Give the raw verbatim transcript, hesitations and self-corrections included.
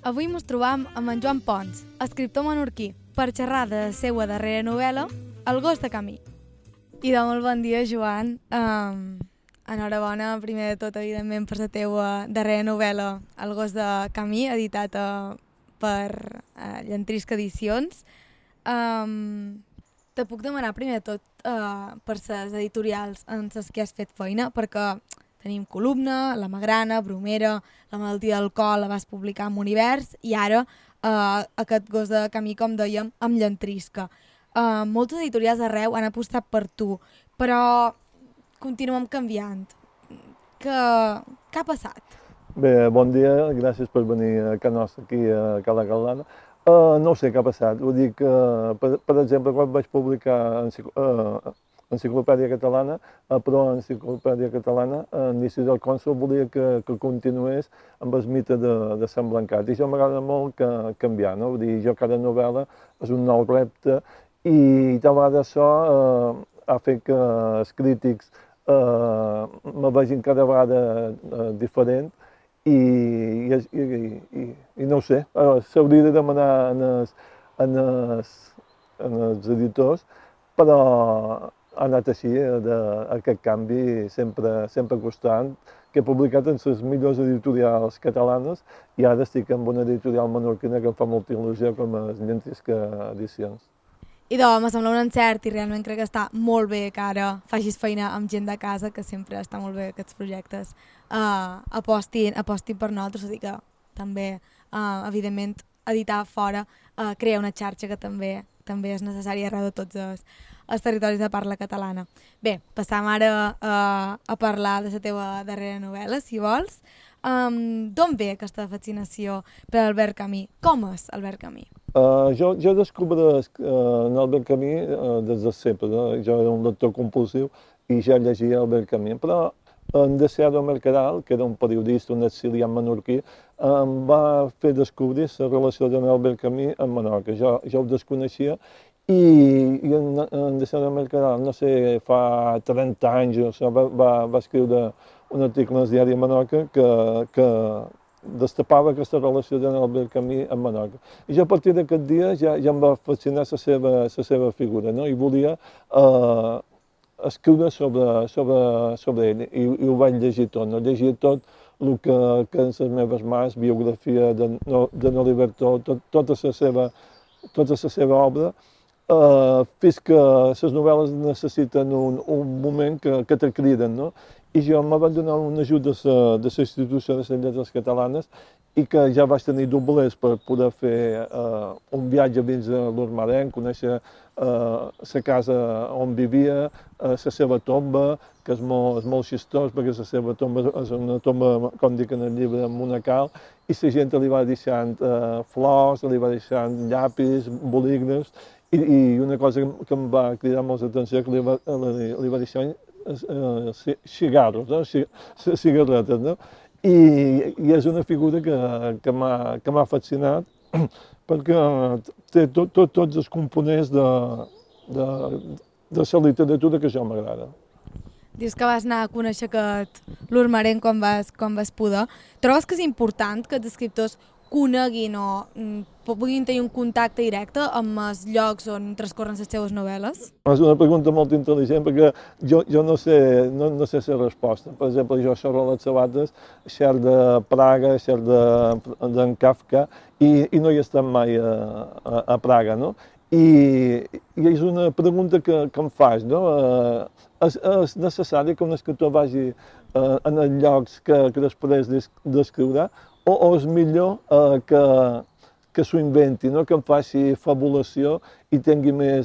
Avui mos trobam amb en Joan Pons, escriptor menorquí, per xerrar de la seva darrera novel·la, El gos de camí. I de molt bon dia, Joan. Um, enhorabona, primer de tot, evidentment, per la teva darrera novel·la, El gos de camí, editat uh, per uh, Llentrisca Edicions. Um, te puc demanar, primer de tot, uh, per les editorials en les que has fet feina, perquè tenim Columna, La Magrana, Bromera, La malaltia del col, la vas publicar amb Univers, i ara uh, aquest gos de camí, com dèiem, amb Llentrisca. Uh, moltes editorials arreu han apostat per tu, però continuem canviant. Que, què ha passat? Bé, bon dia, gràcies per venir a casa nostra, aquí a Cala Catalana. Uh, no sé què ha passat, vull dir que, per, per exemple, quan vaig publicar uh, Enciclopèdia Catalana, uh, però Enciclopèdia Catalana, en l'inici del cònsol volia que, que continués amb el mite de, de Sant Blancat. I això m'agrada molt que, canviar, no? Vull dir, jo cada novel·la és un nou repte i tal vegada això uh, ha fet que els crítics uh, me vegin cada vegada uh, diferent i, i, i, i, i no ho sé, uh, s'hauria de demanar en els, en els, en els editors, però ha anat així, de, aquest canvi sempre, sempre constant, que he publicat en les millors editorials catalanes i ara estic amb una editorial menorquina que em fa molta il·lusió, com a Llentrisca Edicions. I doncs, me sembla un encert i realment crec que està molt bé que ara facis feina amb gent de casa, que sempre està molt bé que aquests projectes uh, apostin, apostin per nosaltres, o sigui que també, uh, evidentment, editar fora uh, crea una xarxa que també també és necessària arreu de tots els, els territoris de parla catalana. Bé, passam ara uh, a parlar de la teva darrera novel·la, si vols. Um, D'on ve aquesta fascinació per Albert Camus? Com és Albert Camus? Uh, jo, jo descobreix uh, en Albert Camus uh, des de sempre. No? Jo era un lector compulsiu i ja llegia Albert Camus, però en Deseado Mercadal, que era un periodista, un exiliat menorquí, em va fer descobrir la relació d'en Albert Camus amb Menorca. Jo, jo ho desconeixia i, i en, en Deseado Mercadal, no sé, fa trenta anys, o sigui, va, va, va escriure un article en el diari de Menorca que, que destapava aquesta relació d'en Albert Camus amb Menorca. I jo a partir d'aquest dia ja, ja em va fascinar la seva, la seva figura, no? I volia eh, escriure sobre, sobre, sobre ell i, i ho vaig llegir tot, no? Llegia tot el que, que en les meves mans, biografia de, de Noliberto, tot, tota la seva, tota la seva obra, eh, fins que les novel·les necessiten un, un moment que, que te criden, no? I jo me van donar un ajut de l'Institució de les Lletres Catalanes i que ja vaig tenir doblers per poder fer eh, un viatge dins de l'Urmarén, conèixer la uh, casa on vivia, uh, la seva tomba, que és molt, és molt xistós, perquè la seva tomba és una tomba, com dic en el llibre, monacal, i la gent li va deixant uh, flors, li va deixant llapis, bolígrafs, i, i una cosa que em va cridar molt l'atenció que li va, li, li va deixar uh, cigarros, no? cigarretes, no? I, i és una figura que, que m'ha fascinat, perquè té tot, tot, tots els components de, de, de la literatura que jo m'agrada. Dius que vas anar a conèixer aquest l'Urmarén quan vas, quan vas poder. Trobes que és important que els escriptors coneguin o puguin tenir un contacte directe amb els llocs on transcorren les seves novel·les? És una pregunta molt intel·ligent perquè jo, jo no sé no, no sé la resposta. Per exemple, jo soc les sabates, xer de Praga, xer d'en Kafka, i, i no hi he estat mai a, a, a Praga, no? I, i és una pregunta que, que em fas, no? Eh, és, és necessari que un escriptor vagi eh, en els llocs que, que després d'escriure, o, o és millor eh, que, que s'ho inventi, no? Que em faci fabulació i tingui més